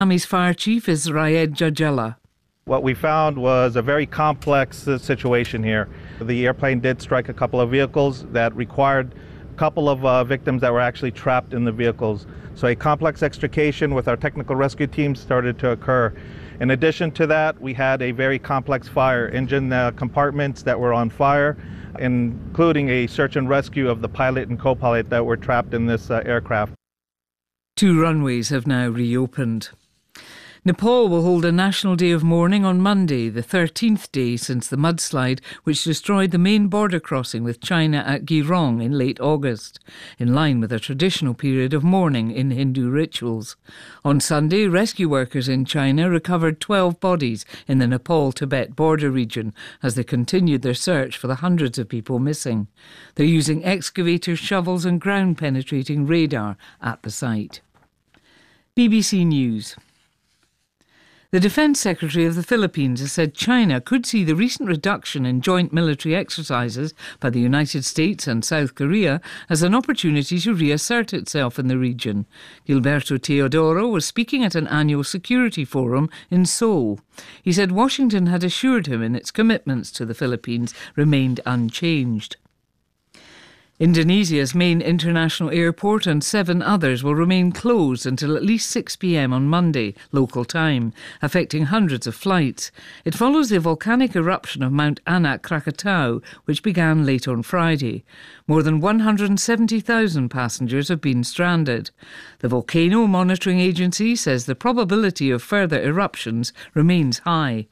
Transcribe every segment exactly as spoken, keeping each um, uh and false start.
Army's fire chief is Raed Jajela. What we found was a very complex uh, situation here. The airplane did strike a couple of vehicles that required a couple of uh, victims that were actually trapped in the vehicles. So a complex extrication with our technical rescue team started to occur. In addition to that, we had a very complex fire, engine uh, compartments that were on fire, including a search and rescue of the pilot and co-pilot that were trapped in this uh, aircraft. Two runways have now reopened. Nepal will hold a national day of mourning on Monday, the thirteenth day since the mudslide which destroyed the main border crossing with China at Girong in late August, in line with a traditional period of mourning in Hindu rituals. On Sunday, rescue workers in China recovered twelve bodies in the Nepal-Tibet border region as they continued their search for the hundreds of people missing. They're using excavators, shovels and ground-penetrating radar at the site. B B C News. The Defence Secretary of the Philippines has said China could see the recent reduction in joint military exercises by the United States and South Korea as an opportunity to reassert itself in the region. Gilberto Teodoro was speaking at an annual security forum in Seoul. He said Washington had assured him in its commitments to the Philippines remained unchanged. Indonesia's main international airport and seven others will remain closed until at least six p.m. on Monday, local time, affecting hundreds of flights. It follows the volcanic eruption of Mount Anak Krakatau, which began late on Friday. More than one hundred seventy thousand passengers have been stranded. The Volcano Monitoring Agency says the probability of further eruptions remains high.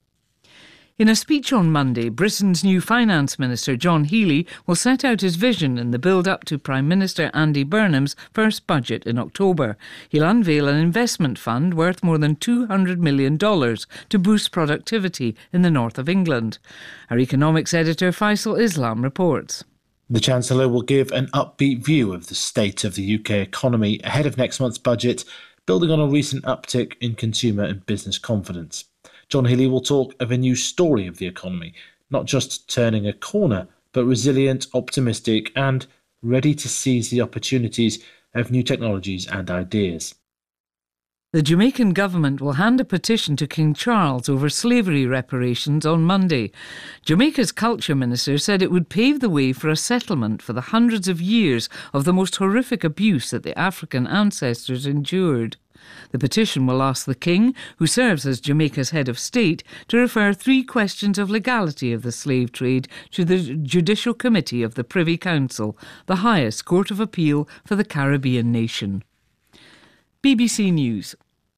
In a speech on Monday, Britain's new Finance Minister John Healey will set out his vision in the build-up to Prime Minister Andy Burnham's first budget in October. He'll unveil an investment fund worth more than two hundred million dollars to boost productivity in the north of England. Our economics editor Faisal Islam reports. The Chancellor will give an upbeat view of the state of the U K economy ahead of next month's budget, building on a recent uptick in consumer and business confidence. John Healey will talk of a new story of the economy, not just turning a corner, but resilient, optimistic and ready to seize the opportunities of new technologies and ideas. The Jamaican government will hand a petition to King Charles over slavery reparations on Monday. Jamaica's culture minister said it would pave the way for a settlement for the hundreds of years of the most horrific abuse that the African ancestors endured. The petition will ask the King, who serves as Jamaica's head of state, to refer three questions of legality of the slave trade to the Judicial Committee of the Privy Council, the highest court of appeal for the Caribbean nation. B B C News.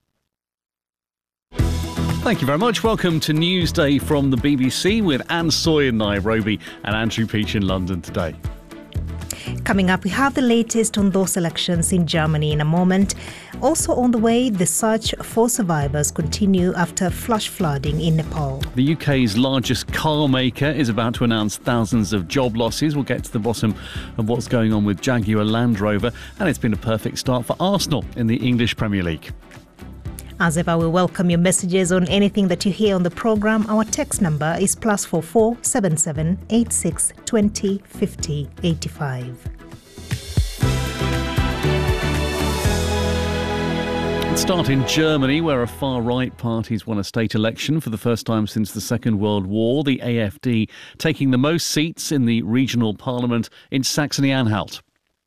Thank you very much. Welcome to Newsday from the B B C with Anne Soy in Nairobi and Andrew Peach in London today. Coming up, we have the latest on those elections in Germany in a moment. Also on the way, the search for survivors continue after flash flooding in Nepal. The U K's largest car maker is about to announce thousands of job losses. We'll get to the bottom of what's going on with Jaguar Land Rover. And it's been a perfect start for Arsenal in the English Premier League. As ever, we welcome your messages on anything that you hear on the programme. Our text number is plus four four seven seven eight six twenty fifty eighty five. Let's start in Germany, where a far-right party's won a state election for the first time since the Second World War. The A F D taking the most seats in the regional parliament in Saxony-Anhalt.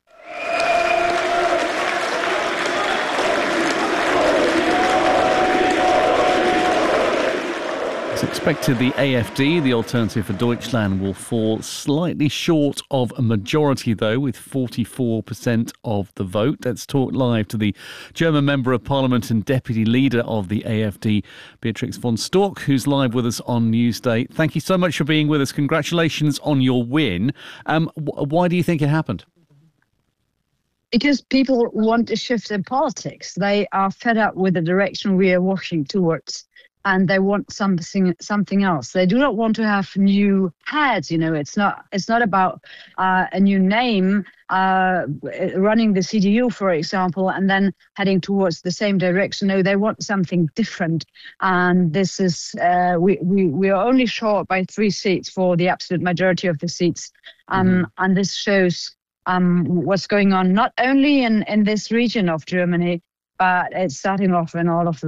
As expected, the A F D, the Alternative for Deutschland, will fall slightly short of a majority, though, with forty-four percent of the vote. Let's talk live to the German Member of Parliament and Deputy Leader of the A F D, Beatrix von Storck, who's live with us on Newsday. Thank you so much for being with us. Congratulations on your win. Um, why do you think it happened? Because people want a shift in politics. They are fed up with the direction we are walking towards. And they want something something else. They do not want to have new heads. You know, it's not it's not about uh, a new name uh, running the C D U, for example, and then heading towards the same direction. No, they want something different. And this is uh, we we we are only short by three seats for the absolute majority of the seats, um, mm-hmm. and this shows um, what's going on not only in in this region of Germany, but it's starting off in all of the